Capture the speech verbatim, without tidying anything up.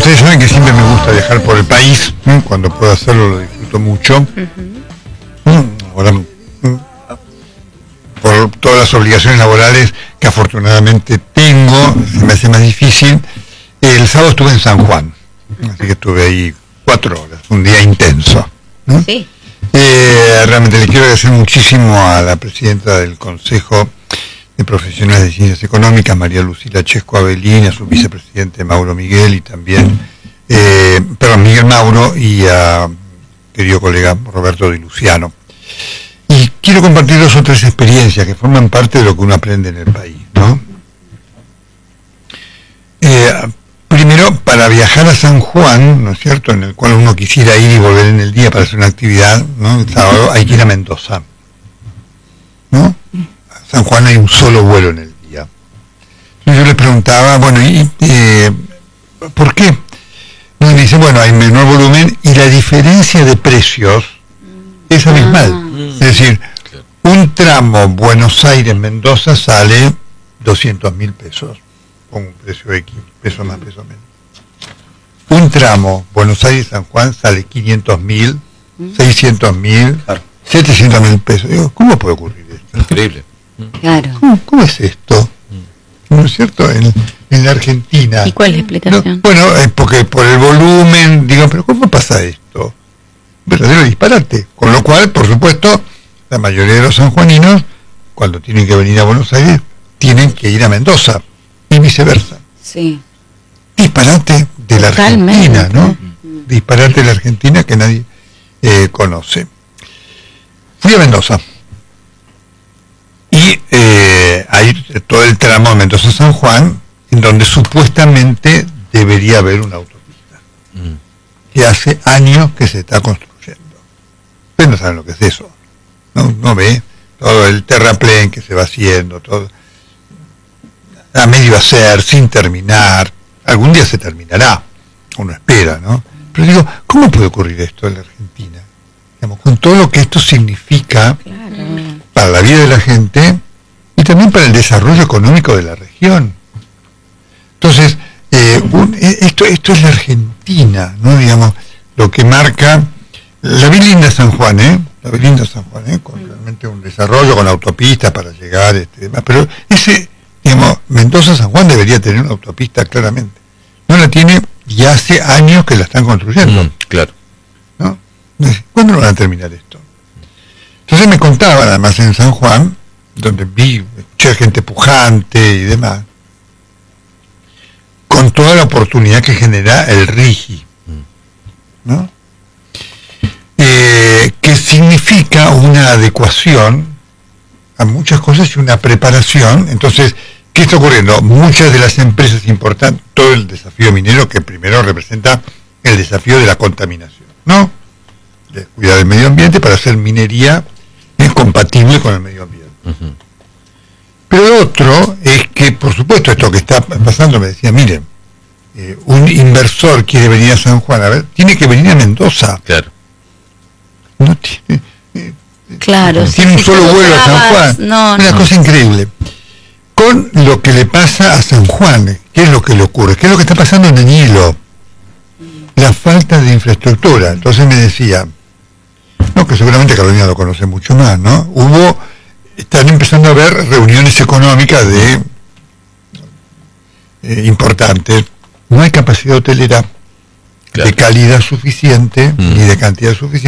Ustedes saben que siempre me gusta viajar por el país, ¿eh? Cuando puedo hacerlo lo disfruto mucho. Uh-huh. Ahora, por todas las obligaciones laborales que afortunadamente tengo, se me hace más difícil. El sábado estuve en San Juan, así que estuve ahí cuatro horas, un día intenso, ¿no? Sí. Eh, realmente le quiero agradecer muchísimo a la presidenta del Consejo de Profesionales de Ciencias Económicas, María Lucila Chesco Avelín, a su vicepresidente Mauro Miguel y también, eh, perdón, Miguel Mauro y a querido colega Roberto Di Luciano. Y quiero compartir dos o tres experiencias que forman parte de lo que uno aprende en el país, ¿no? Eh, primero, para viajar a San Juan, ¿no es cierto?, en el cual uno quisiera ir y volver en el día para hacer una actividad, ¿no? El sábado hay que ir a Mendoza, ¿no? A San Juan hay un solo vuelo en el día. Entonces yo les preguntaba, bueno, ¿y eh, por qué? Y me dice, bueno, hay menor volumen y la diferencia de precios es abismal. Es decir, un tramo Buenos Aires-Mendoza sale doscientos mil pesos, con un precio X, peso más, peso menos. Un tramo Buenos Aires-San Juan sale quinientos mil, seiscientos mil, setecientos mil pesos. Digo, ¿cómo puede ocurrir esto? Increíble. Claro. ¿Cómo, cómo es esto? ¿No es cierto? En, en la Argentina. ¿Y cuál es la explicación? No, bueno, es porque por el volumen, digo, pero ¿cómo pasa esto? Verdadero disparate. Con lo cual, por supuesto, la mayoría de los sanjuaninos, cuando tienen que venir a Buenos Aires, tienen que ir a Mendoza y viceversa. Sí. Disparate de la Totalmente. Argentina, ¿no? Uh-huh. Disparate de la Argentina que nadie eh, conoce. Fui a Mendoza. Y eh, hay todo el tramo de Mendoza-San Juan, en donde supuestamente debería haber una autopista, mm. que hace años que se está construyendo. Ustedes no saben lo que es eso. No, no ve todo el terraplén que se va haciendo, todo a medio hacer, sin terminar. Algún día se terminará, uno espera, ¿no? Pero digo, ¿cómo puede ocurrir esto en la Argentina? Digamos, con todo lo que esto significa, claro, para la vida de la gente y también para el desarrollo económico de la región. Entonces, eh, un, esto esto es la Argentina, ¿no? Digamos, lo que marca la vi linda San Juan, ¿eh? La vi linda San Juan, ¿eh? Con realmente un desarrollo, con autopistas para llegar, este, demás. Pero ese, digamos, Mendoza-San Juan debería tener una autopista claramente. No la tiene y hace años que la están construyendo. Mm, claro. ¿No? ¿Cuándo van a terminar esto? Entonces me contaban, además en San Juan, donde vi, escuché gente pujante y demás, con toda la oportunidad que genera el RIGI, ¿no? Eh, que significa una adecuación a muchas cosas y una preparación. Entonces, ¿qué está ocurriendo? Muchas de las empresas importantes, todo el desafío minero que primero representa el desafío de la contaminación, ¿no? De cuidar el medio ambiente para hacer minería es compatible con el medio ambiente. Uh-huh. Pero lo otro es que, por supuesto, esto que está pasando, me decía, miren, eh, un inversor quiere venir a San Juan, a ver, tiene que venir a Mendoza. Claro. No tiene, eh, claro, tiene sí, un solo vuelo a San Juan. No, Una no. cosa increíble. Con lo que le pasa a San Juan, ¿qué es lo que le ocurre? ¿Qué es lo que está pasando en el Nilo? La falta de infraestructura. Entonces me decía, no, que seguramente Carolina lo conoce mucho más, ¿no? Hubo, están empezando a haber reuniones económicas de eh, importantes. No hay capacidad hotelera, claro, de calidad suficiente, mm. ni de cantidad suficiente.